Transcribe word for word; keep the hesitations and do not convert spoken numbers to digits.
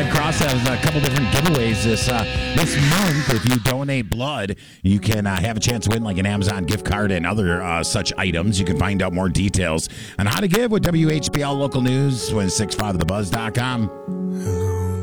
Red Cross has a couple different giveaways this uh, this month. If you donate blood, you can uh, have a chance to win like an Amazon gift card and other uh, such items. You can find out more details on how to give with W H B L Local News, six five the buzz dot com.